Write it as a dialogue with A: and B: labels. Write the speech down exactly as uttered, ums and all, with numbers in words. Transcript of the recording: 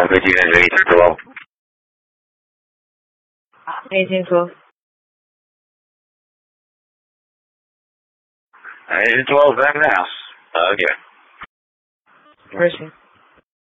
A: 飞机那是一千多。
B: 一千多。
A: eighteen twelve, back now. Okay.
B: Person.